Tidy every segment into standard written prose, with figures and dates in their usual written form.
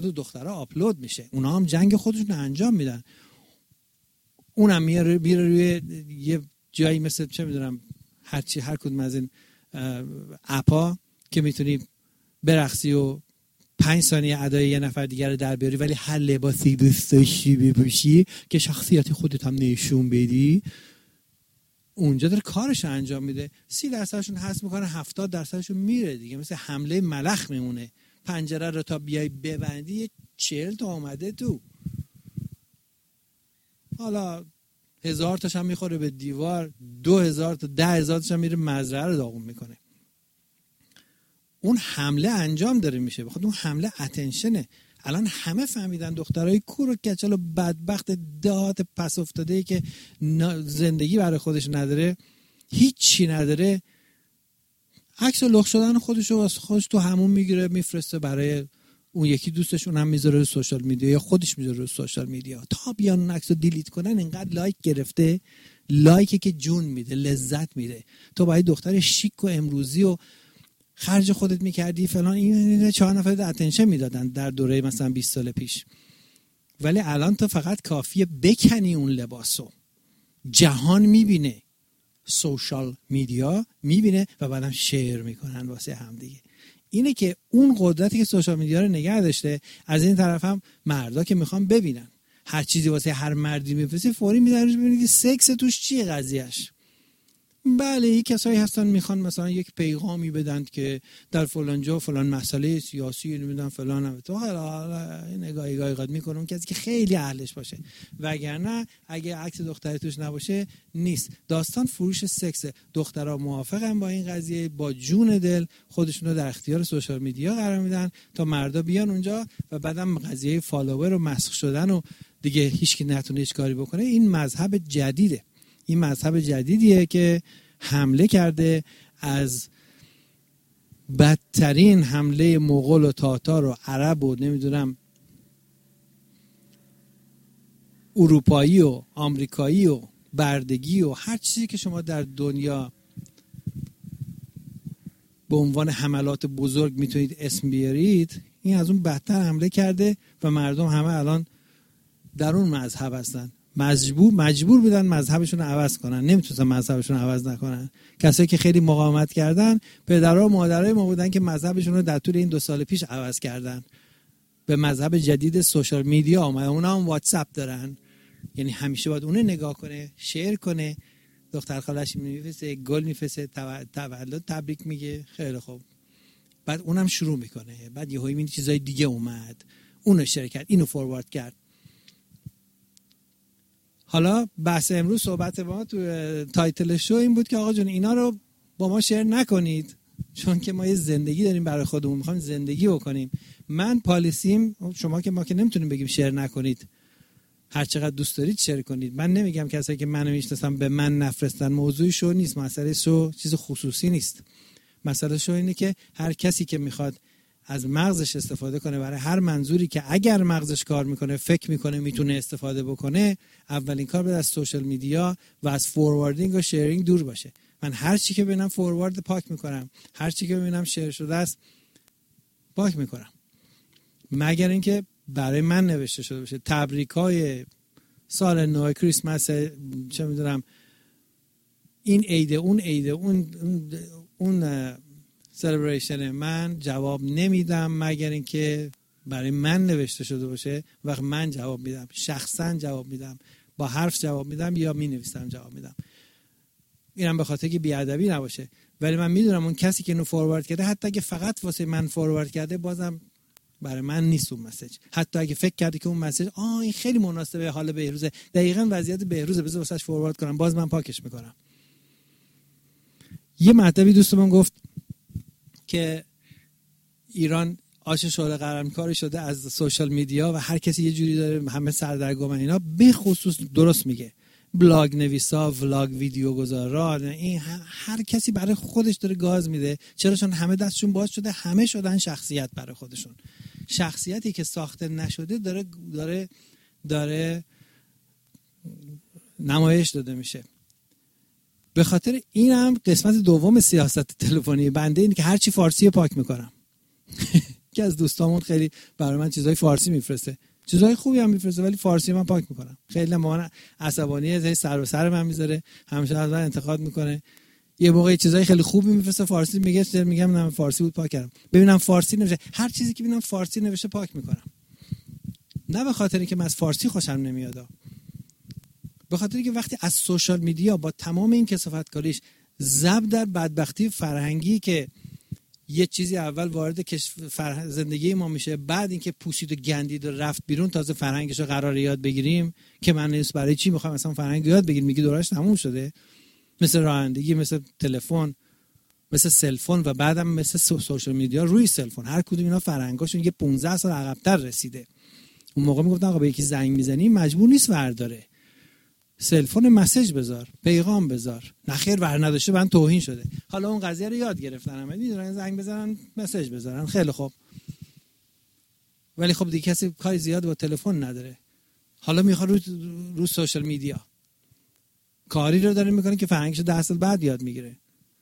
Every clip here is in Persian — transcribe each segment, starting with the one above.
دخترها آپلود میشه، اونا هم جنگ خودشون انجام میدن. اونم میره روی یه جایی مثل چه میدونم هر کدوم از این اپا که میتونی برقصی و 5 ثانیه ادای یه نفر دیگر رو در بیاری، ولی هر لباسی دوست داشتی بپوشی که شخصیت خودت هم نشون بدی، اونجا داره کارش انجام میده. 30%شون حذف میکنه، 70%شون میره دیگه، مثل حمله ملخ میمونه. پنجره رو تا بیای ببندی 40 تا اومده تو، حالا 1000 تاش هم میخوره به دیوار، 2000 تا 10000 تاش هم میره مزرعه رو داغون میکنه. اون حمله انجام داره میشه، بخاطر اون حمله اتنشنه. الان همه فهمیدن دخترای کور و کچل و بدبخت دهات پس افتاده‌ای که زندگی برای خودش نداره، هیچی نداره، عکس لخ شدن خودشو واسه خودش تو همون میگیره میفرسته برای اون یکی دوستش، اونم میذاره رو سوشال میدیا یا خودش میذاره رو سوشال میدیا. تا بیان اون عکسو دیلیت کنن اینقدر لایک گرفته، لایکی که جون میده، لذت میده. تو باید دختر شیک و امروزی و خرج خودت میکردی فلان، این 4 نفر اتنشن میدادن در دوره مثلا 20 سال پیش، ولی الان تو فقط کافیه بکنی اون لباسو، جهان میبینه، سوشال میدیا میبینه و بعدم شیر میکنن واسه هم دیگه. اینه که اون قدرتی که سوشال میدیا رو نگه داشته. از این طرف هم مردا که میخوان ببینن هر چیزی واسه هر مردی میفرستی فوری میذارنش ببینید که سکس توش چیه قضیهش. بله یک کسایی هستن میخوان مثلا یک پیغامی بدن که در فلان جا فلان مسئله سیاسی نمیدونم فلان هم تو حالا نگاهی قد میکنه اون کسی که خیلی اهلش باشه، وگرنه اگه عکس دختری توش نباشه نیست. داستان فروش سکس. دخترها موافقن با این قضیه، با جون دل خودشون رو در اختیار سوشال میدیا قرار میدن تا مردا بیان اونجا و بعدم قضیه فالوور و مسخ شدن و دیگه هیچکی نتونه هیچ کاری بکنه. این مذهب جدیده، این مذهب جدیدیه که حمله کرده، از بدترین حمله مغول و تاتار و عرب و نمیدونم اروپایی و آمریکایی و بردگی و هر چیزی که شما در دنیا به عنوان حملات بزرگ میتونید اسم بیارید، این از اون بدتر حمله کرده و مردم همه الان در اون مذهب هستن. مجبور بودن مذهبشون رو عوض کنن، نمیتونن مذهبشون رو عوض نکنن. کسایی که خیلی مقاومت کردن پدرها و مادرای ما بودن که مذهبشون رو در طول این 2 سال پیش عوض کردن به مذهب جدید سوشال میدیا. اونا هم واتساپ دارن، یعنی همیشه باید اون نگاه کنه، شیر کنه، دختر خالش میفرسته گل میفرسته، تولد تبریک میگه، خیلی خوب، بعد اونم شروع میکنه، بعد یهو این چیزای دیگه اومد، اونو شیر کرد، اینو فوروارد کرد. حالا بحث امروز صحبت ما تو تایتل شو این بود که آقا جون اینا رو با ما شیر نکنید، چون که ما یه زندگی داریم برای خودمون، میخوایم زندگی بکنیم. من پالیسیم، شما که ما که نمیتونیم بگیم شیر نکنید، هر چقدر دوست دارید شیر کنید. من نمیگم کسایی که منو میشناسن به من نفرستن، موضوع شو نیست، مسئله شو چیز خصوصی نیست. مسئله شو اینه که هر کسی که میخواد از مغزش استفاده کنه برای هر منظوری که اگر مغزش کار میکنه فکر میکنه میتونه استفاده بکنه، اولین کار باید از سوشال میدیا و از فورواردینگ و شیرینگ دور باشه. من هر چی که ببینم فوروارد پاک میکنم، هر چی که ببینم شیر شده است پاک میکنم، مگر اینکه برای من نوشته شده باشه. تبریکای سال نو، کریسمس، چه میدونم این عید اون عید اون سلبریشن، من جواب نمیدم مگر اینکه برای من نوشته شده باشه. وقت من جواب میدم، شخصا جواب میدم، با حرف جواب میدم یا می نویسم جواب میدم. اینم به خاطر که بیادبی نباشه. ولی من میدونم اون کسی که اینو فوروارد کرده، حتی اگه فقط واسه من فوروارد کرده، بازم برای من نیست اون مسیج. حتی اگه فکر کرده که اون مسیج این خیلی مناسبه حال بهروزه، دقیقاً وضعیت بهروزه، بذار واسش فوروارد کنم، باز من پاکش میکنم. یه مطلبی دوستمون گفت که ایران آش شعله قلمکاری شده از سوشال میدیا و هر کسی یه جوری داره، همه سردرگم اینا. به خصوص درست میگه، بلاگ نویسا، ولاگ ویدیو گذاران، این هر کسی برای خودش داره گاز میده. چرا؟ چون همه دستشون باز شده، همه شدن شخصیت برای خودشون. شخصیتی که ساخته نشده داره نمایش داده میشه. به خاطر اینم قسمت دوم سیاست تلفنی بنده اینه که هرچی فارسی پاک میکنم. یکی از دوستامون خیلی برای من چیزای فارسی میفرسته، چیزای خوبی هم میفرسته، ولی فارسی من پاک میکنم. خیلی من عصبانی از سر و سر من میذاره، همیشه از من انتقاد میکنه. یه موقع چیزای خیلی خوبی میفرسته فارسی، میگم من فارسی بود پاک کردم. ببینم فارسی نوشته، هر چیزی که ببینم فارسی نوشته پاک میکنم. نه به خاطر اینکه من از فارسی خوشم نمیاد، به خاطر اینکه وقتی از سوشال میدیا با تمام این کثافتکاریش ضرب در بدبختی فرهنگی که یه چیزی اول وارد زندگی ما میشه، بعد اینکه پوسید و گندید و رفت بیرون، تازه فرهنگش رو قرار یاد بگیریم که من نیست برای چی میخوام اصلا فرهنگ یاد بگیریم، میگه دورش تموم شده، مثل رانندگی، مثل تلفن، مثل سلفون و بعدم مثل سوشال میدیا روی سلفون. هر کدوم اینا فرهنگاشون یه 15 سال عقب‌تر رسیده. اون موقع میگفتن آقا به یکی زنگ میزنی مجبور نیست ورداره، سلفون مسیج بذار، پیغام بذار، نخیر ور نداشته من توهین شده. حالا اون قضیه رو یاد گرفتن، هم میدونن زنگ بزنن مسیج بذارن، خیلی خوب، ولی خب دیگه کسی کاری زیاد با تلفن نداره. حالا میخواد رو سوشال میدیا کاری رو داره میکنه که فرهنگش 10 سال بعد یاد میگیره.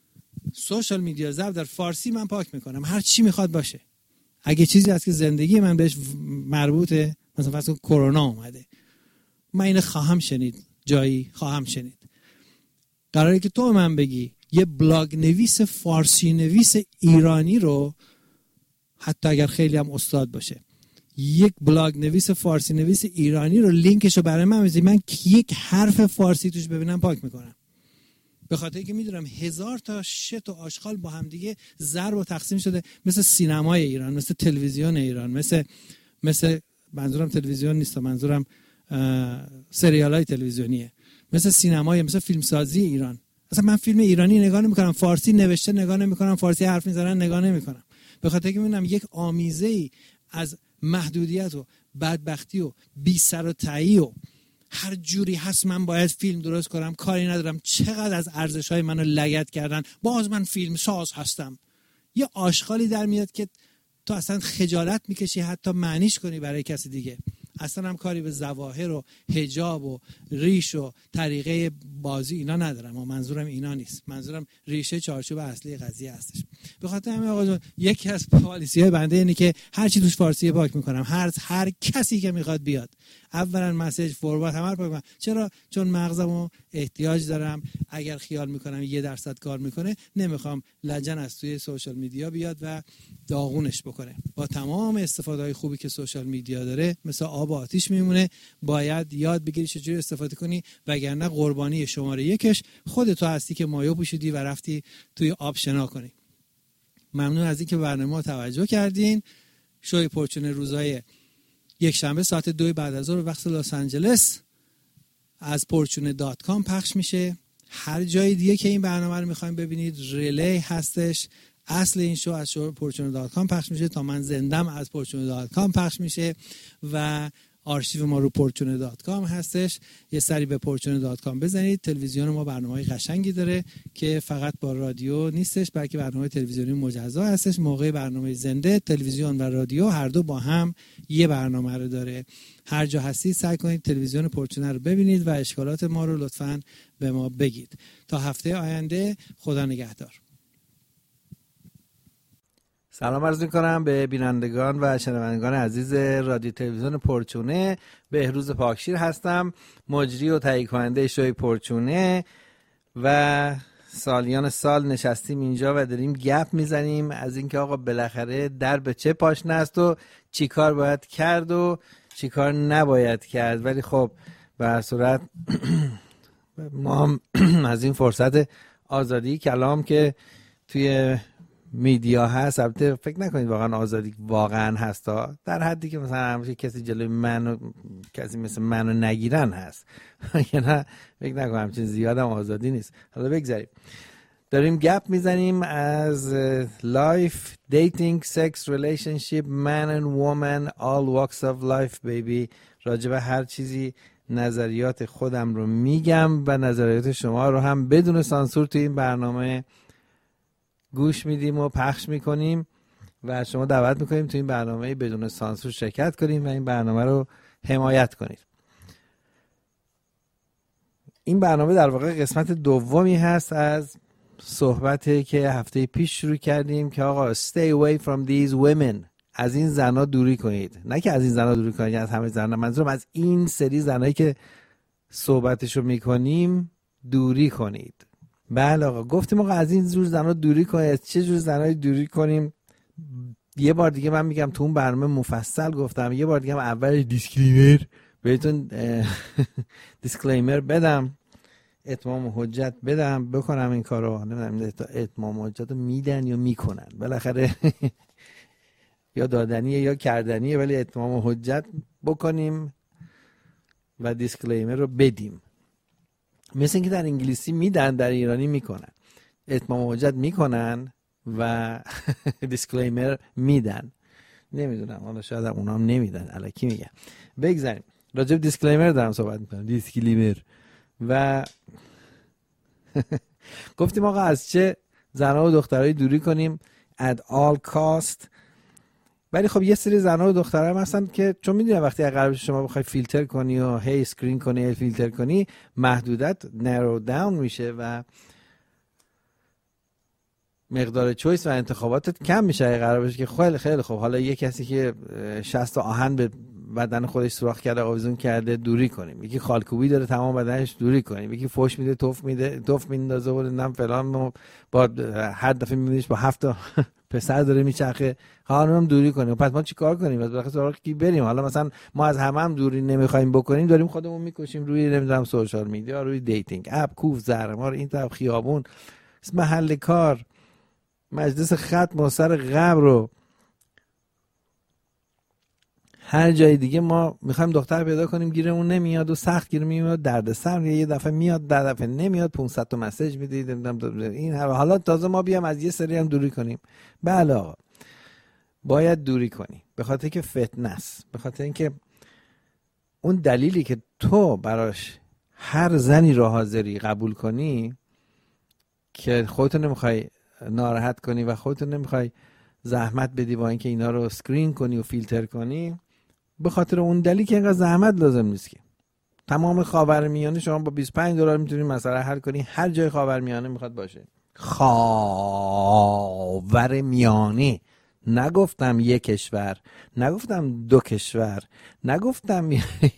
سوشال میدیا ضرب در فارسی من پاک میکنم، هر چی میخواد باشه. اگه چیزی هست که زندگی من بهش مربوطه، مثلا فرض کن کرونا اومده، من اینو خواهم شنید، جایی خواهم شنید. قراره که تو من بگی یه بلاگ نویس فارسی نویس ایرانی رو، حتی اگر خیلی هم استاد باشه، یک بلاگ نویس فارسی نویس ایرانی رو لینکشو برای من بزنی، من یک حرف فارسی توش ببینم پاک میکنم. به خاطر اینکه میدونم 1000 تا شت و آشغال با هم دیگه ضرب و تقسیم شده، مثل سینمای ایران، مثل تلویزیون ایران، مثل منظورم تلویزیون نیست، منظورم سریالای تلویزیونیه، مثل سینمای، مثل فیلمسازی ایران. اصلا من فیلم ایرانی نگاه نمی‌کنم، فارسی نوشته نگاه نمی‌کنم، فارسی حرف می‌زنن نگاه نمی‌کنم، به خاطر اینکه می‌بینم یک آمیزه‌ای از محدودیت و بدبختی و بی سر و تهی و هر جوری هست من باید فیلم درست کنم، کاری ندارم، چقدر از ارزش‌های منو لگد کردن، باز من فیلم ساز هستم. یه آشغالی در میاد که تو اصلا خجالت میکشی حتی معنیش کنی برای کسی دیگه. اصلا هم کاری به ظواهر و حجاب و ریش و طریقه بازی اینا ندارم، و منظورم اینا نیست، منظورم ریشه چارچوب اصلی قضیه هستش. به خاطر همین آقا جان، یکی از پالیسی‌های بنده اینه که هر چی توش فارسی پاک میکنم، هر کسی که میخواد بیاد، اولا مسیج فوروارد همه رو پاک میکنم. چرا؟ چون مغزمو احتیاج دارم، اگر خیال میکنم 1% کار میکنه، نمیخوام لجن از توی سوشال میدیا بیاد و داغونش بکنه. با تمام استفاده‌های خوبی که سوشال میدیا داره، مثل آب و آتیش میمونه، باید یاد بگیری چجوری استفاده کنی، وگرنه قربانی شماره یکش خودت هستی که مایو پوشیدی و رفتی توی آب شنا کنی. ممنون از اینکه برنامه توجه کردین. شوی پرچونه روزهای یک شنبه ساعت 2 بعد از ظهر وقت لس آنجلس از porchune.com پخش میشه. هر جای دیگه که این برنامه رو میخوایم ببینید، ریلی هستش. اصل این شو از porchune.com پخش میشه، تا من زندم از porchune.com پخش میشه و آرشیو ما رو porchune.com هستش. یه سری به porchune.com بزنید. تلویزیون ما برنامه‌های قشنگی داره که فقط با رادیو نیستش، بلکه برنامه تلویزیونی مجزا هستش. موقع برنامه زنده تلویزیون و رادیو هر دو با هم یه برنامه رو داره. هر جا هستید سعی کنید تلویزیون پورچونه رو ببینید و اشکالات ما رو لطفاً به ما بگید. تا هفته آینده، خدا نگهدار. سلام عرض می‌کنم به بینندگان و شنوندگان عزیز رادیو تلویزیون پورچونه. بهروز پاکشیر هستم، مجری و تهیه کننده شوی پورچونه، و سالیان سال نشستیم اینجا و داریم گپ میزنیم از اینکه آقا بالاخره در به چه پاشنه است و چی کار باید کرد و چی کار نباید کرد. ولی خب به هر صورت ما هم از این فرصت آزادی کلام که توی میدیا هست، البته فکر نکنید واقعا آزادی واقعا هستا، در حدی که مثلا همیشه کسی جلوی من کسی مثل منو نگیرن هست یا نه، فکر نکنم همچین زیادم آزادی نیست. حالا بگذاریم، داریم گپ میزنیم از لایف، دیتینگ، سکس، ریلیشنشیپ، من and woman, all walks of life baby. راجع به هر چیزی نظریات خودم رو میگم و نظریات شما رو هم بدون سانسور توی این برنامه گوش میدیم و پخش میکنیم و شما دعوت میکنیم توی این برنامه بدون سانسور شرکت کنیم و این برنامه رو حمایت کنید. این برنامه در واقع قسمت دومی هست از صحبتی که هفته پیش شروع کردیم که آقا stay away from these women. از این زنا دوری کنید. نه که از این زنا دوری کنید، از همه زنا، منظورم از این سری زنایی که صحبتشو میکنیم دوری کنید. بله آقا، گفتیم آقا از این جور زنا دوری کنید. از چه جور زنایی دوری کنیم؟ یه بار دیگه من میگم، تو اون برنامه مفصل گفتم، یه بار دیگه هم اول دیسکلیمر بهتون دیسکلیمر بدم، اتمام حجت بدم، بکنم این کارو. نمیدونم اتمام حجت رو میدن یا میکنن، بالاخره یا دادنیه یا کردنیه، ولی اتمام حجت بکنیم و دیسکلیمر رو بدیم. مثل اینکه در انگلیسی میدن، در ایرانی میکنن. اتمام حجت میکنن و دیسکلیمر میدن. نمیدونم، حالا شاید اونا هم نمیدن، الکی میگن. بگذاریم، راجع به دیسکلیمر دارم صحبت میکنم. دیسکلیمر و گفتیم آقا از چه زنها و دخترایی دوری کنیم at all cost. ولی خب یه سری زنها و دخترها هم هستن که چون میدونن وقتی قراره شما بخوای فیلتر کنی و هی اسکرین کنی، هی فیلتر کنی، محدودت نرو داون میشه و مقدار چویس و انتخاباتت کم میشه. قرار بشه که خیلی خوب، حالا یه کسی که 60 آهن به بدن خودش سوراخ کرده، آویزون کرده، دوری کنیم. یکی خالکوبی داره تمام بدنش، دوری کنیم. یکی فوش میده، توف میندازه و نم فلان، با هر دفعه میبینیش با 7 پسر داره میچرخه، خانم دوری کنیم. پس ما چیکار کنیم؟ از بالاخره سراغ کی بریم؟ حالا مثلا ما از هم دوری نمیخوایم بکنیم، داریم خودمون میکشیم روی نمیدونم سوشال میدیا، روی دیتینگ اپ، کوف زهرمار، این طرف خیابون، محل کار، مجلس ختم و سر قبر رو هر جای دیگه ما میخوایم دختر پیدا کنیم، گیرمون نمیاد و سخت گیر میاد، دردسر، یه دفعه میاد، در دفعه نمیاد، 500 تا مسیج میدید، این حالا تازه ما بیام از یه سری هم دوری کنیم. بله آقا، باید دوری کنی، به خاطر که فتنه است، به خاطر اینکه اون دلیلی که تو براش هر زنی رو حاضری قبول کنی که خودت نمیخوای ناراحت کنی و خودت نمیخوای زحمت بدی با اینکه اینا رو اسکرین کنی و فیلتر کنی، به خاطر اون دلیل که اینقدر زحمت لازم نیست. که تمام خاورمیانه شما با $25 میتونید مسئله حل کنی. هر جای خاورمیانه میخواد باشه. خاورمیانه، نگفتم یک کشور، نگفتم 2 کشور، نگفتم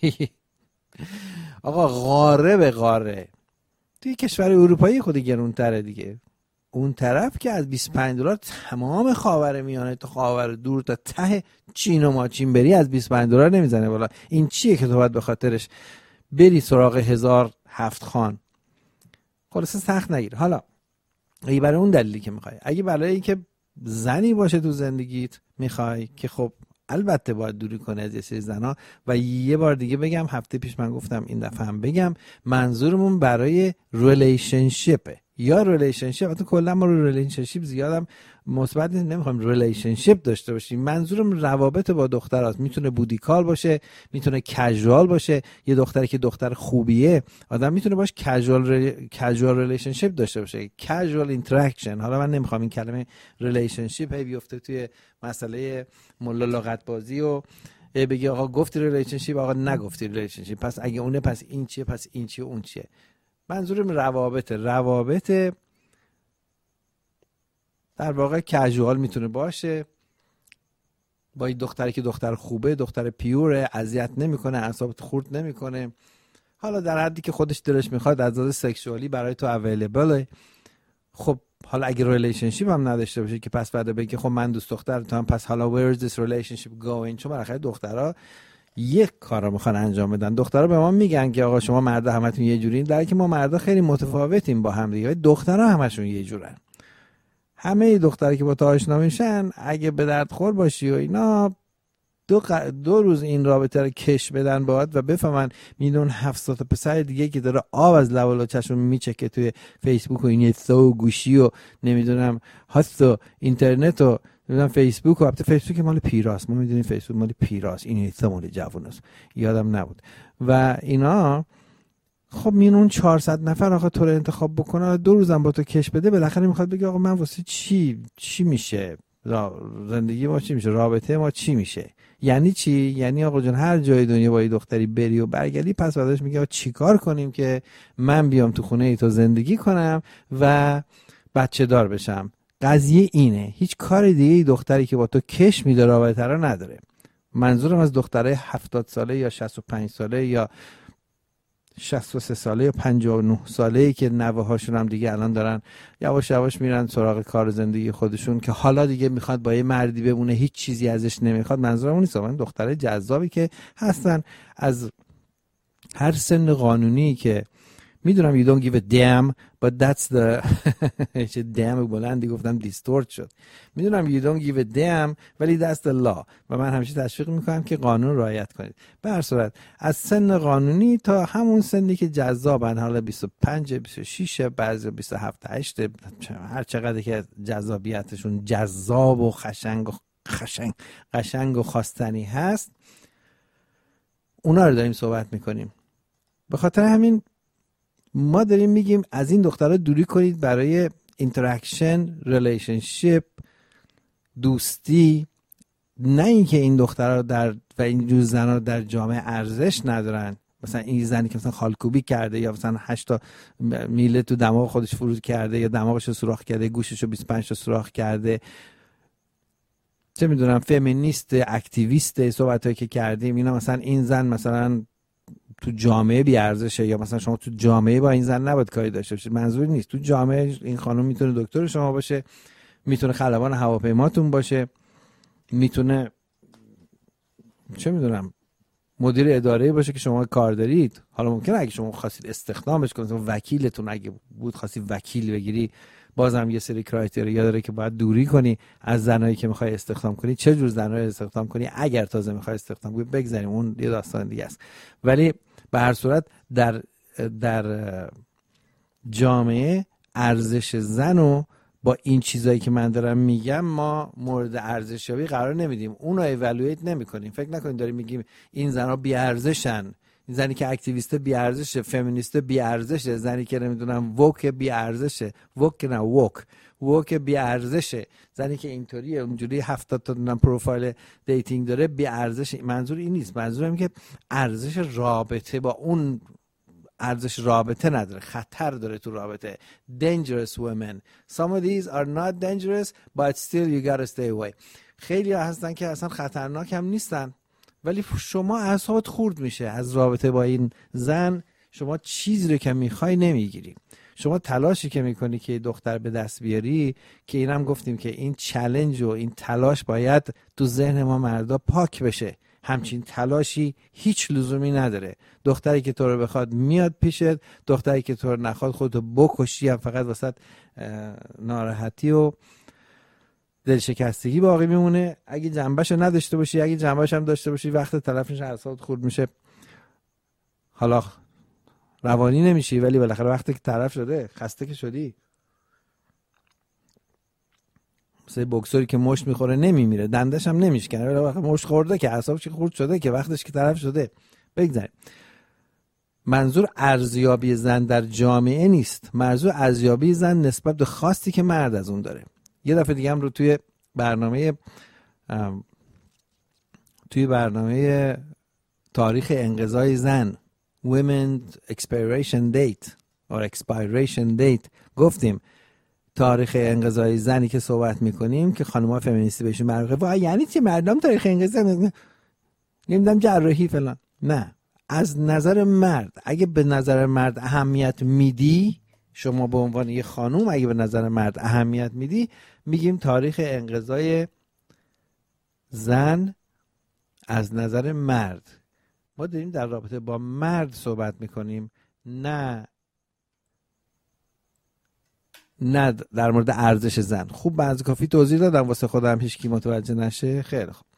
آقا قاره به قاره. توی کشور اروپایی خود گرونتره دیگه. اون طرف که از $25 تمام خاورمیانه تا خاور دور تا ته چین و ماچین بری از $25 نمیزنه بالا. این چیه که تو باید به خاطرش بری سراغ 1007 خان؟ خلاصه سخت نگیر. حالا اگه برای اون دلیلی که میخوای، اگه برای که زنی باشه تو زندگیت میخوای، که خب البته باید دوری کنه از یه سری زنا. و یه بار دیگه بگم، هفته پیش من گفتم، این دفعه هم بگم، منظورمون برای ریلیشنشیپه یا ریلیشنشیپ. البته کلا ما رو ریلیشنشیپ زیادم مثبت نمیخوایم ریلیشنشیپ داشته باشیم. منظورم روابط با دختراست. میتونه بودیکال باشه، میتونه کژوال باشه. یه دختری که دختر خوبیه، آدم میتونه باش کژوال ریلیشنشیپ داشته باشه، کژوال اینتراکشن. حالا من نمیخوام این کلمه ریلیشنشیپ هی بیفته توی مسئله ملا لغت بازی و بگی آقا گفتی ریلیشنشیپ، آقا نگفتی ریلیشنشیپ، پس اگه اونه پس این چیه، پس این چیه، اون چیه. منظورم روابط در واقع کژوال میتونه باشه با این دختری که دختر خوبه، دختر پیوره، اذیت نمیکنه، اعصابت خورد نمیکنه، حالا در حدی که خودش دلش میخواد از لحاظ سکشوالی برای تو اویلیبل. خب حالا اگه ریلیشنشیپ هم نداشته باشه که پس بعد بگی خب من دوست دختر تو هم، پس حالا where is this relationship going؟ چون بالاخره دخترها یک کارا میخوان انجام بدن. دخترها به ما میگن که آقا شما مردا همتون یه جورین، در که ما مردا خیلی متفاوتیم با هم دیگه. دخترها همشون یه جورن. همه دخترایی که با تو آشنا میشن اگه به درد خور باشی و اینا، دو روز این رابطه رو کش بدن باهات و بفهمن میدون 700 تا پسر دیگه که داره آب از لب و لاچشون میچکه توی فیسبوک و اینستا و گوشی و نمیدونم هاست و اینترنت و نمیدونم فیسبوک و البته فیسبوک مال پیراست، ما میدونیم فیسبوک مال پیراست، اینستا مال جووناست، یادم نبود. و اینا خب میون 400 نفر آقا تو رو انتخاب بکنه، 2 روزم با تو کش بده، بالاخره میخواد بگه آقا من واسه چی میشه زندگی ما، چی میشه رابطه ما، چی میشه. یعنی چی؟ یعنی آقا جون هر جای دنیا با یه دختری بری و برگردی، پس بعدش میگه چیکار کنیم که من بیام تو خونه ای تو زندگی کنم و بچه دار بشم. قضیه اینه، هیچ کار دیگه دختری که با تو کش میده رابطه رو نداره. منظورم از دختره 70 ساله یا 65 ساله یا 63 ساله یا 59 ساله‌ای که نوه هاشون هم دیگه الان دارن یواش یواش میرن سراغ کار زندگی خودشون، که حالا دیگه میخواد با یه مردی بمونه، هیچ چیزی ازش نمیخواد. منظورم اون نیست، من دختره جذابی که هستن از هر سن قانونی که میدونم you don't give a damn but that's the چه damn بلندی گفتم دیستورت شد. میدونم you don't give a damn ولی that's the law و من همیشه تشویق میکنم که قانون رعایت کنید. به هر صورت از سن قانونی تا همون سنی که جذابن، حالا 25 26 بعضی 27 8 هر چقدر که جذابیتشون جذاب و قشنگ و خواستنی هست، اونا رو داریم صحبت میکنیم. به خاطر همین ما داریم میگیم از این دخترها دوری کنید برای اینتراکشن، ریلیشنشیپ، دوستی. نه اینکه این دخترها و این جور زنها در جامعه ارزش ندارن، مثلا این زنی که مثلا خالکوبی کرده یا مثلا 8 تا میله تو دماغ خودش فرود کرده یا دماغش رو سوراخ کرده، گوشش رو 25 تا سوراخ کرده، چه میدونم فمینیست، اکتیویست، صحبتایی که کردیم اینا، مثلا این زن مثلا تو جامعه بی ارزشه یا مثلا شما تو جامعه با این زن نباید کاری داشته باشید. منظور نیست. تو جامعه این خانم میتونه دکتر شما باشه، میتونه خلبان هواپیماتون باشه، میتونه چه میدونم مدیر اداره باشه که شما کار دارید. حالا ممکنه اگه شما خواستید استخدامش کنید، وکیلتون اگه بود خواستید وکیل بگیری، بازم یه سری کرایتریا داره که باید دوری کنی از زنایی که میخوای استخدام کنی، چه جور زنایی استخدام کنی اگر تازه میخوای استخدام کنی، بگذاریم اون یه داستان دیگه است. ولی به هر صورت در جامعه ارزش زنو با این چیزایی که من دارم میگم ما مورد ارزشیابی قرار نمیدیم، اون رو ایوالویت نمیکنیم. فکر نکنید داریم میگیم این زنها بی ارزشن، این زنی که اکتیویست بی ارزشه، فمینیست بی ارزشه، زنی که نمیدونم ووک بی ارزشه، ووک بی ارزشه، زنی که اینطوریه اونجوری 70 تا پروفایل دیتینگ داره بی ارزشه. منظور این نیست. منظورم که ارزش رابطه با اون ارزش رابطه نداره، خطر داره تو رابطه. dangerous women, some of these are not dangerous but still you gotta stay away. خیلی هستن که اصلا خطرناک هم نیستن ولی شما اعصابت خورد میشه از رابطه با این زن، شما چیزی رو که میخوای نمیگیری، شما تلاشی که میکنی که دختر به دست بیاری، که اینم گفتیم که این چالش و این تلاش باید تو ذهن ما مردا پاک بشه. همچین تلاشی هیچ لزومی نداره. دختری که تو رو بخواد میاد پیشت، دختری که تو رو نخواد خودتو بکشی هم فقط واسه ناراحتی و دلشکستگی باقی میمونه. اگه جنبهشو نداشته باشی، اگه جنبهش هم داشته باشی، وقت طرفش اعصابت خورد میشه، حالا روانی نمیشی ولی بالاخره وقتی که طرف شده خسته که شدی. مثل بوکسوری که مشت میخوره نمیمیره، دندش هم نمیشکنه، ولی وقتی مشت خورده که اعصابش خورد شده که وقتش که طرف شده. بگذاریم. منظور ارزیابی زن در جامعه نیست، منظور ارزیابی زن نسبت به خواستی که مرد از اون داره. یه دفعه دیگه هم رو توی برنامه تاریخ انقضای زن Women's Expiration Date or Expiration Date گفتیم تاریخ انقضای زنی که صحبت میکنیم که خانم‌ها فمینیستی بهشون معروفه. وای یعنی چی مردم تاریخ انقضای نمیدونم جراحی فلان. نه، از نظر مرد اگه به نظر مرد اهمیت میدی، شما به عنوان یه خانوم اگه به نظر مرد اهمیت میدی، میگیم تاریخ انقضای زن از نظر مرد. ما داریم در رابطه با مرد صحبت میکنیم، نه در مورد ارزش زن. خوب بعضی کافی توضیح دادم واسه خودم، هیچ کی متوجه نشه. خیلی خوب.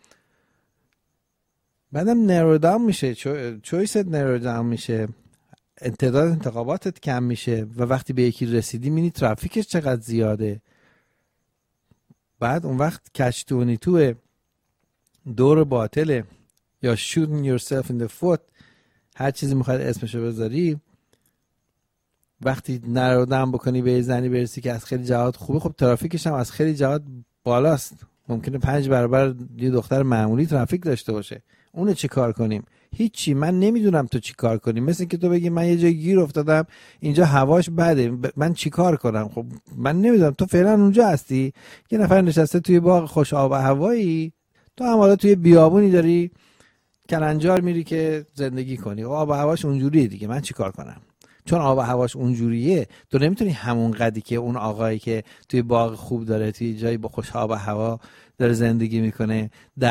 بعدم نرو داون میشه، چویست نرو داون میشه، تعداد انتخاباتت کم میشه و وقتی به یکی رسیدی میبینی ترافیکش چقدر زیاده. بعد اون وقت کچ 22 دور باطله یا shooting yourself in the foot، هر چیزی میخواد اسمشو بذاری. وقتی نرو داون بکنی به زنی برسی که از خیلی جهات خوبه، خب ترافیکش هم از خیلی جهات بالاست. ممکنه 5 برابر یه دختر معمولی ترافیک داشته باشه. اونو چی کار کنیم؟ هیچی، من نمیدونم تو چی کار کنی. مثل که تو بگی من یه جای گیر افتادم اینجا هواش بده، من چی کار کنم؟ خب من نمیدونم، تو فعلا اونجا هستی، یه نفر نشسته توی باغ خوش آب و هوایی، تو هم حالا توی بیابونی داری کلنجار میری که زندگی کنی، آب و هواش اونجوریه دیگه، من چی کار کنم؟ چون آب و هواش اونجوریه تو نمیتونی همون قدی که اون آقایی که توی باغ خوب داره، توی جایی با خوش آب و هوا داره زندگی میکنه،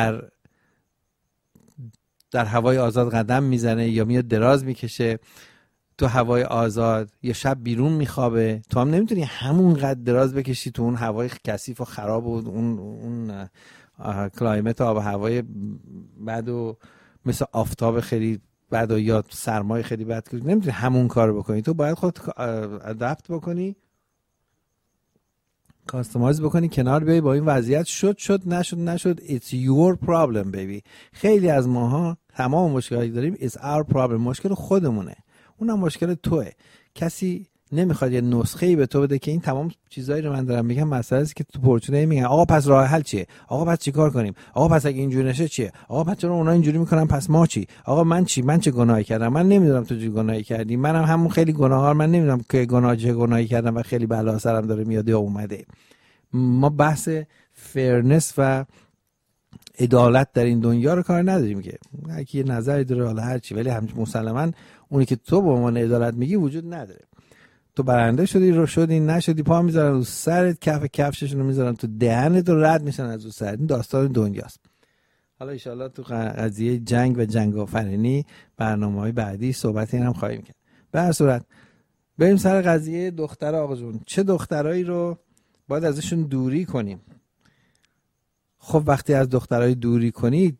در هوای آزاد قدم میزنه یا میاد دراز میکشه تو هوای آزاد یا شب بیرون میخوابه، تو هم نمیتونی همون قد دراز بکشی تو اون هوای کثیف و خراب و اون کلایمت آب و هوای بد و مثل آفتاب خیلی بد و یا سرمای خیلی بد کنی، نمیتونی همون کار بکنی. تو باید خود ادپت بکنی، کاستماایز بکنی، کنار بیای با این وضعیت، شد نشد it's your problem baby. خیلی از ماها تمام مشکلاتی داریم it's our problem، مشکل خودمونه، اونم مشکل توئه. کسی نمیخواد یه نسخه‌ای به تو بده که این تمام چیزایی رو من دارم میگم مسئله است که تو پرچونه میگن آقا پس راه حل چیه؟ آقا پس چیکار کنیم؟ آقا پس اگه اینجوری نشه چیه؟ آقا پس چرا اونا اینجوری میکنن پس ما چی؟ آقا من چی؟ من چه گناهی کردم؟ من نمیدونم تو چه گناهی کردی، منم همون خیلی گناهکار، من نمیدونم که گناهی کردم و خیلی بلا سرم داره میاد یا اومده. ما بحث فرنس و عدالت در این دنیا رو کار نداریم که هر کی یه نظری داره حالا هر چی، ولی مسلماً اونی که تو به عنوان عدالت میگی وجود نداره. تو برنده شدی رو شدی نشدی، پا میذارن رو سرت، کف کفششون رو میذارن تو دهنت و رد میشن از رو سرت. این داستان دنیاست. حالا ان شاءالله تو قضیه جنگ و جنگ آفرینی برنامه‌های بعدی صحبت این هم خواهیم کرد. به هر صورت بریم سر قضیه دختر. آقا جون چه دخترایی رو باید ازشون دوری کنیم؟ خب وقتی از دخترای دوری کنید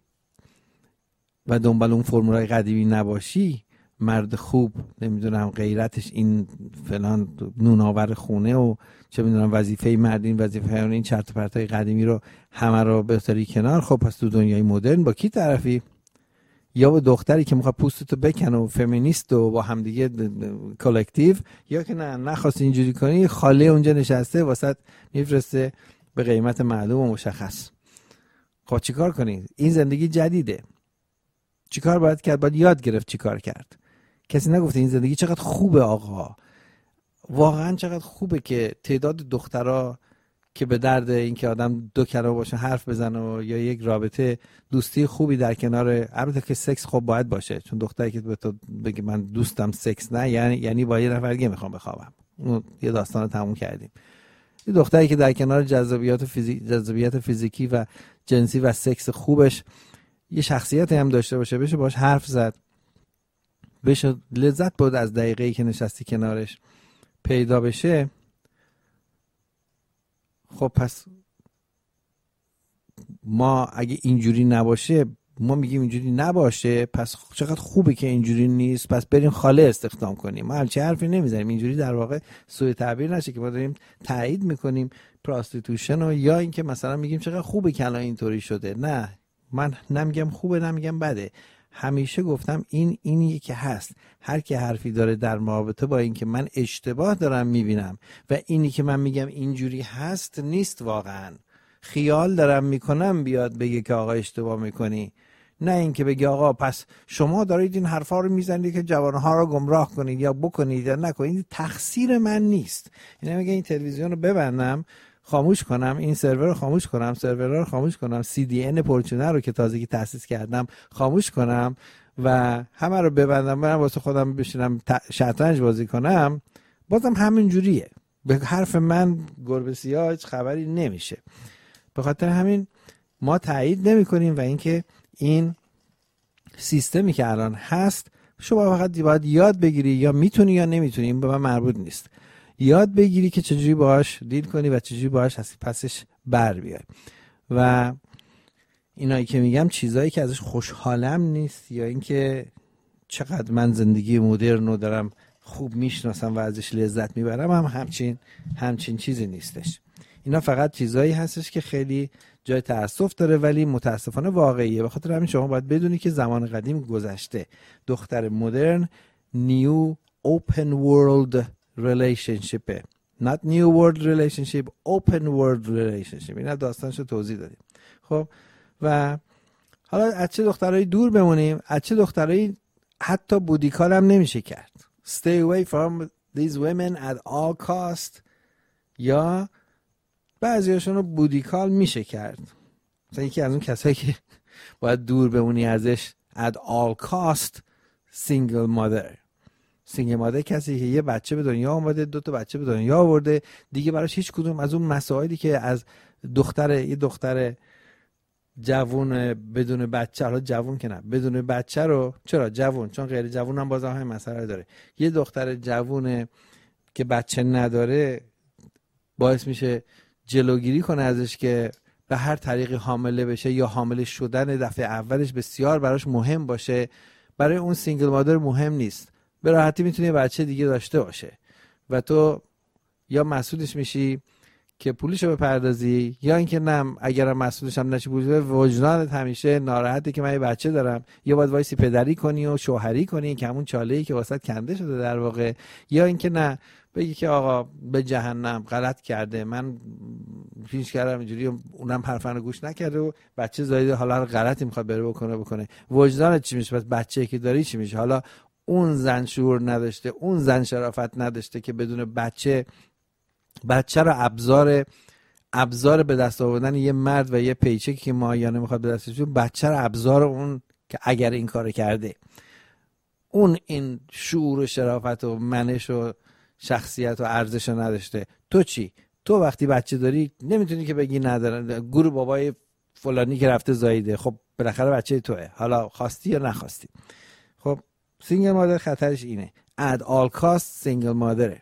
و دنبال اون فرمولای قدیمی نباشی، مرد خوب نمیدونم غیرتش این فلان نوناور خونه و چه میدونم وظیفه مردین وظیفه این چرت و پرتای قدیمی رو همه رو بذاری کنار، خب پس تو دنیای مدرن با کی طرفی؟ یا با دختری که میخواد پوستتو بکنه و فمینیست و با همدیگه کلکتیو، یا که نه نخواست اینجوری کنی، خاله اونجا نشسته واسط میفرسته به قیمت معلوم و مشخص. خب چیکار کنی؟ این زندگی جدیده، چیکار باید کرد؟ باید یاد گرفت چیکار کرد. کسی نگفته این زندگی چقدر خوبه آقا، واقعا چقدر خوبه که تعداد دخترها که به درد این که آدم دو کنار باشه حرف بزنه و یا یک رابطه دوستی خوبی در کنار، البته که سکس خب باید باشه، چون دختری که به تو بگه من دوستم سکس نه یعنی با یه نفر دیگه میخوام بخوابم، اون یه داستان تموم کردیم. یه دختری که در کنار جذابیت فیزیکی و جنسی و سکس خوبش یه شخصیتی هم داشته باشه، بشه باش حرف زد، بشه لذت برد از دقیقه‌ای که نشستی کنارش پیدا بشه، خب پس ما اگه اینجوری نباشه، ما میگیم اینجوری نباشه، پس چقدر خوبه که اینجوری نیست، پس بریم خاله استخدام کنیم. ما همچین حرفی نمیزنیم، اینجوری در واقع سوء تعبیر نشه که ما داریم تایید میکنیم پراستیتوشن و یا اینکه مثلا میگیم چقدر خوبه که الان اینطوری شده. نه، من نمیگم خوبه نمیگم بده، همیشه گفتم اینیه که هست. هر کی حرفی داره در رابطه با این که من اشتباه دارم میبینم و اینی که من میگم اینجوری هست نیست، واقعا خیال دارم میکنم، بیاد بگه که آقا اشتباه میکنی، نه اینکه بگه آقا پس شما دارید این حرفا رو میزنید که جوانها رو گمراه کنید یا بکنید یا نکنید. این تقصیر من نیست. یعنی میگه این تلویزیون رو ببندم خاموش کنم، این سرور رو خاموش کنم، سرور رو خاموش کنم، CDN پرچونه رو که تازگی تأسیس کردم خاموش کنم و همه رو ببندم برم واسه خودم بشینم شطرنج بازی کنم، بازم همین جوریه. به حرف من گربه سیاه هیچ خبری نمیشه. به خاطر همین ما تایید نمی کنیم و اینکه این سیستمی که الان هست شما فقط باید یاد بگیری، یا میتونی یا نمیتونی، این به من مربوط نیست، یاد بگیری که چجوری باهاش دیل کنی و چجوری باهاش از پسش بر بیای. و اینایی که میگم چیزایی که ازش خوشحالم نیست یا اینکه چقدر من زندگی مدرن رو دارم خوب میشناسم و ازش لذت میبرم همچین چیزی نیستش. اینا فقط چیزایی هستش که خیلی جای تأسف داره ولی متاسفانه واقعیه. به خاطر همین شما باید بدونی که زمان قدیم گذشته. دختر مدرن نیو اوپن ورلد relationship، not new world relationship، open world relationship. اینا داستانشو توضیح دادیم. خب و حالا از چه دخترایی دور بمونیم، از چه دخترایی حتی بودیکال هم نمیشه کرد. Stay away from these women at all cost. یا بعضیاشون رو بودیکال میشه کرد. مثلا یکی از اون کسایی که باید دور بمونی ازش at all cost، single mother. سینگل مادر کسی که یه بچه به دنیا آورده، 2 تا بچه به دنیا آورده، دیگه براش هیچ کدوم از اون مسائلی که از یه دختر جوون بدون بچه، حالا جوون که نه، بدون بچه رو، چرا جوون؟ چون غیر جوون هم بازم همین مسئله داره. یه دختر جوون که بچه نداره باعث میشه جلوگیری کنه ازش که به هر طریقی حامله بشه، یا حامله شدن دفعه اولش بسیار براش مهم باشه. برای اون سینگل مادر مهم نیست، به راحتی میتونه بچه دیگه داشته باشه و تو یا مسئولش میشی که پولشو بپردازی، یا اینکه نه، اگرم مسئولش هم نشی پولش، وجدانت همیشه ناراحته که من یه بچه دارم، یا باید وایسی پدری کنی و شوهری کنی که همون چاله‌ای که واسط کنده شده در واقع، یا اینکه نه بگی که آقا به جهنم غلط کرده، من پیش کردم اینجوری، اونم حرفن رو گوش نکرده و بچه زایده، حالا هر غلطی میخواد بره بکنه. وجدانت چی میشه؟ بس بچه‌ای که داری چی میشه؟ حالا اون زن شعور نداشته، اون زن شرافت نداشته که بدون بچه رو ابزار به دست آوردن یه مرد و یه پیچکی که ماهیانه میخواد به دستش بیاره، بچه رو ابزار اون که اگر این کار کرده، اون این شعور و شرافت و منش و شخصیت و ارزش رو نداشته. تو چی؟ تو وقتی بچه داری نمیتونی که بگی ندارن، گور بابای فلانی که رفته زاییده، خب بالاخره بچه توه، حالا خواستی یا نخواستی. خب سینگل مادر خطرش اینه، at all cost سینگل مادره.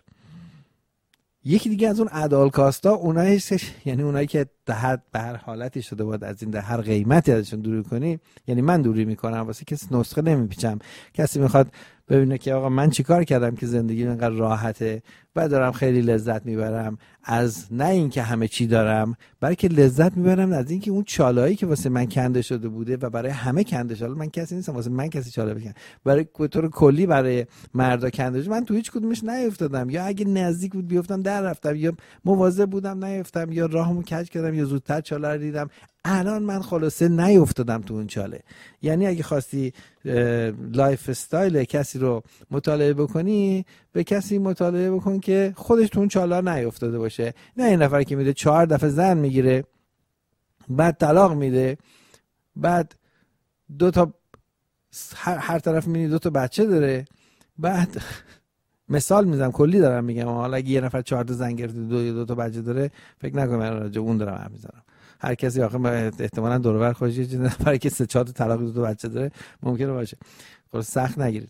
یکی دیگه از اون at all cost ها اونایی یعنی اونایی که به هر حالتی شده باید از این، در هر قیمتی ازشون دوری کنی. یعنی من دوری میکنم، واسه کسی نسخه نمیپیچم. کسی میخواد ببینه که آقا من چیکار کردم که زندگی اینقدر راحته و دارم خیلی لذت میبرم از، نه اینکه همه چی دارم، بلکه لذت میبرم از اینکه اون چالهایی که واسه من کنده شده بوده و برای همه کنده شده، من کسی نیستم واسه من کسی چاله بکن، برای طور کلی برای مردا کنده شده، من تو هیچ کدومش نیافتادم، یا اگه نزدیک بود بیافتم در رفتم، یا مواظب بودم نیافتم، یا راهمو کج کردم، یا زودتر چاله رو دیدم. الان من خلاصه نیافتادم تو اون چاله. یعنی اگه خواستی لایف استایل کسی رو مطالعه بکنی، به کسی مطالعه بکن که خودش تو اون چاله نیافتاده باشه. نه این نفر که میره 4 دفعه زن میگیره، بعد طلاق میده، بعد 2 تا هر طرف میبینی 2 تا بچه داره، بعد مثال میزنم، کلی دارم میگم، حالا اگه یه نفر 4 تا زن گرفته 2 تا بچه داره، فکر نکنم من راجع اون دارم حرف میزنم. هر کسی آخه احتمالاً دور و بر خودش یه چیز نفری که 3-4 تا طلاق 2 تا بچه داره ممکنه باشه. خب سخت نگیرید.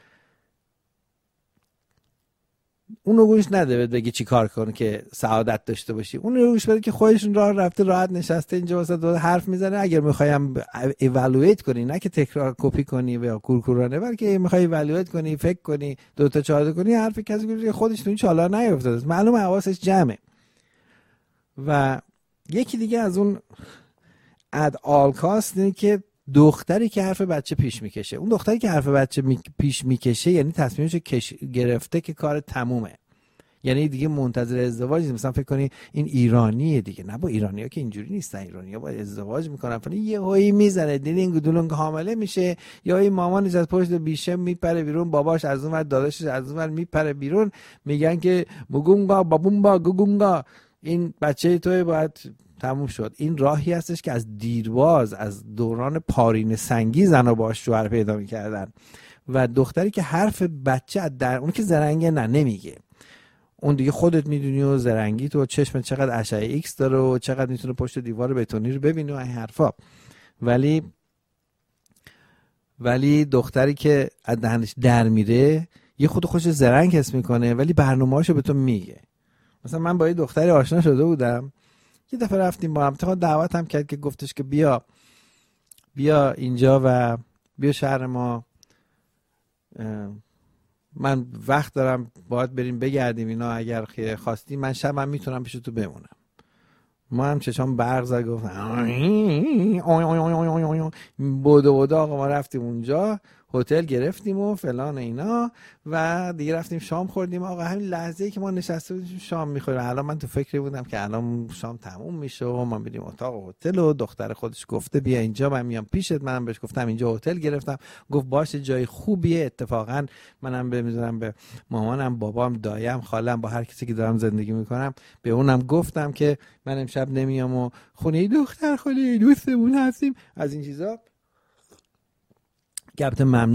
اونو گوش نده بگی چی کار کنه که سعادت داشته باشی، اونو گوش بده که خودشون راه رفته، راحت نشسته اینجا واسه حرف میزنه. اگر میخوایم ایوالویت کنی، نه که تکرار کپی کنی و کورکورانه، بلکه میخوای ایوالویت کنی، فکر کنی، 2 تا 4 کنی، حرف کسی که خودش تو این چالا نیافتاده، معلومه حواسش جمعه. و یکی دیگه از اون at all cost اینه که دختری که حرف بچه پیش میکشه. اون دختری که حرف بچه پیش میکشه یعنی تصمیمش گرفته که کار تمومه، یعنی دیگه منتظر ازدواج نیست. مثلا فکر کنی این ایرانیه دیگه، نه با ایرانی‌ها که اینجوری نیستن، ایرانی‌ها با ازدواج میکنن، فلان یه هایی میزنه دیلینگ دولونگ حامله میشه، یا این مامانش از پشت بیشه میپره بیرون، باباش از اون ور، داداشش از اون ور میپره بیرون، میگن که مگونگا بابونگا گوگونگا، این بچه توی باید تموم شد. این راهی هستش که از دیرباز، از دوران پارین سنگی زنا باش شوهر پیدا میکردن. و دختری که حرف بچه در اون که زرنگه نمیگه، اون دیگه خودت میدونی و زرنگی تو، چشم چقدر اشعه ایکس داره و چقدر میتونه پشت دیوار بتونی رو ببینه و این حرفا. ولی دختری که از دهنش در میره یه خود خوش زرنگ حس میکنه، ولی برنامه‌اشو به تو میگه. مثلا من با یه دختری آشنا شده بودم، یه دفعه رفتیم با هم، دعوت هم کرد که گفتش که بیا اینجا و بیا شهر ما، من وقت دارم باید بریم بگردیم اینا، اگر خواستی من شبم میتونم پیش تو بمونم. ما هم چشام برق زد، گفتم بودو آقا ما رفتیم اونجا، هتل گرفتیم و فلان اینا و دیگه رفتیم شام خوردیم. آقا همین لحظه‌ای که ما نشسته بودیم شام می‌خوریم، الان من تو فکری بودم که الان شام تموم میشه و ما میریم اتاق هتل و دختر خودش گفته بیا اینجا، من میام پیشت. منم بهش گفتم اینجا هتل گرفتم. گفت باشه جای خوبیه. اتفاقا منم میذارم به مامانم، بابام، دایم، خالم، با هر کسی که دارم زندگی میکنم به اونم گفتم که من امشب نمیام و خونه دختر خاله دوستمون هستیم. از این چیزا. کپتن ممنون